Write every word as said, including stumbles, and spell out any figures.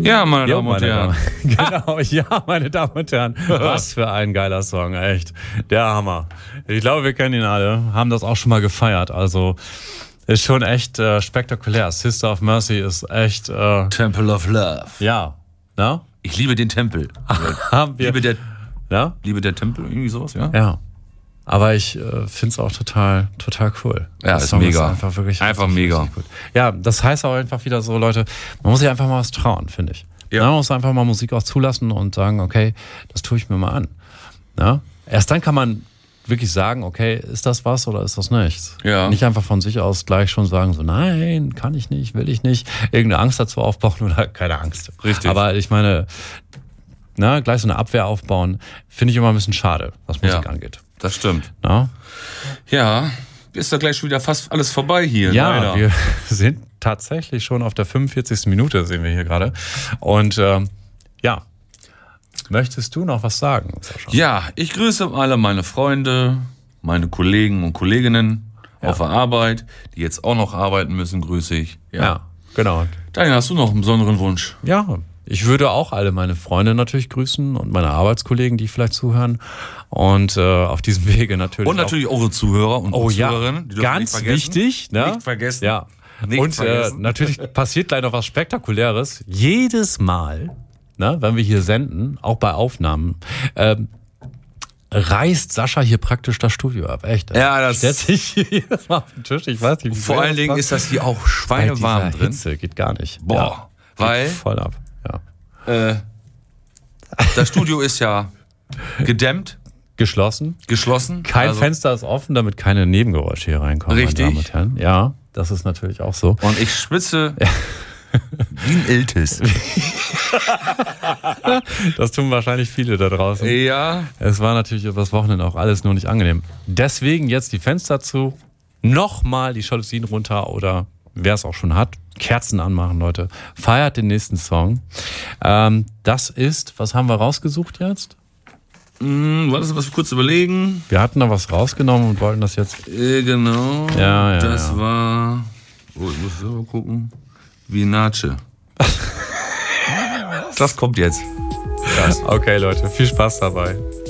Ja, meine Jo, Damen und meine Herren. Damen. Genau, ja, meine Damen und Herren. Was für ein geiler Song, echt. Der Hammer. Ich glaube, wir kennen ihn alle, haben das auch schon mal gefeiert. Also ist schon echt äh, spektakulär. Sister of Mercy ist echt... Äh, Temple of Love. ja, ne? Ich liebe den Tempel. Haben wir... Liebe der, Ja? liebe der Tempel, irgendwie sowas, ja? Ja. Aber ich äh, finde es auch total, total cool. Ja, Der ist Song mega. Ist einfach wirklich Einfach richtig, mega. richtig gut. Ja, das heißt auch einfach wieder so, Leute, man muss sich einfach mal was trauen, finde ich. Ja. Man muss einfach mal Musik auch zulassen und sagen, okay, das tue ich mir mal an. Ja? Erst dann kann man wirklich sagen, okay, ist das was oder ist das nichts? Ja. Nicht einfach von sich aus gleich schon sagen, so nein, kann ich nicht, will ich nicht. Irgendeine Angst dazu aufbauen oder keine Angst. Richtig. Aber ich meine, na, gleich so eine Abwehr aufbauen, finde ich immer ein bisschen schade, was Musik Ja. angeht. Das stimmt. Na? Ja, ist da gleich schon wieder fast alles vorbei hier. Ja, leider. wir sind tatsächlich schon auf der fünfundvierzigsten Minute, sehen wir hier gerade. Und ähm, ja, möchtest du noch was sagen, Sascha? Ja, ich grüße alle meine Freunde, meine Kollegen und Kolleginnen Ja. auf der Arbeit, die jetzt auch noch arbeiten müssen, grüße ich. Ja, genau. Daniel, hast du noch einen besonderen Wunsch? Ja, ich würde auch alle meine Freunde natürlich grüßen und meine Arbeitskollegen, die vielleicht zuhören. Und äh, auf diesem Wege natürlich Und natürlich auch eure Zuhörer und auch, oh ja, Zuhörerinnen. Die dürfen ganz nicht vergessen. wichtig. Ne? Nicht vergessen. Ja. Nicht und äh, vergessen. natürlich passiert gleich noch was Spektakuläres. Jedes Mal, ne, wenn wir hier senden, auch bei Aufnahmen, ähm, reißt Sascha hier praktisch das Studio ab. Echt. Ja, das- stellt sich hier jedes Mal auf den Tisch. Ich weiß nicht, wie Vor sehr allen das Dingen macht. ist das hier auch Bei schweinewarm dieser drin. Hitze geht gar nicht. Boah, Ja, weil geht voll ab. Ja. äh, das Studio ist ja gedämmt, Geschlossen. geschlossen. Kein Also- Fenster ist offen, damit keine Nebengeräusche hier reinkommen. Richtig. Meine Damen und Herren. Ja, das ist natürlich auch so. Und ich schwitze wie ein Iltis. Das tun wahrscheinlich viele da draußen. Ja, Es war natürlich übers Wochenende auch alles nur nicht angenehm. Deswegen jetzt die Fenster zu, nochmal die Jalousien runter oder wer es auch schon hat, Kerzen anmachen, Leute. Feiert den nächsten Song. Ähm, das ist, was haben wir rausgesucht jetzt? hm, warte, was wir kurz überlegen. Wir hatten da was rausgenommen und wollten das jetzt... Äh, genau. Ja, ja, Das ja. war. Oh, ich muss selber gucken. Vinace. Das kommt jetzt. Okay, Leute, viel Spaß dabei.